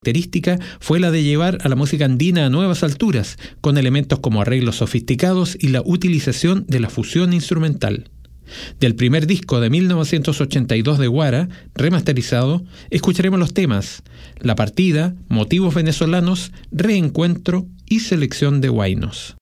característica fue la de llevar a la música andina a nuevas alturas, con elementos como arreglos sofisticados y la utilización de la fusión instrumental. Del primer disco de 1982 de Guara, remasterizado, escucharemos los temas La Partida, Motivos Venezolanos, Reencuentro y Selección de Huaynos.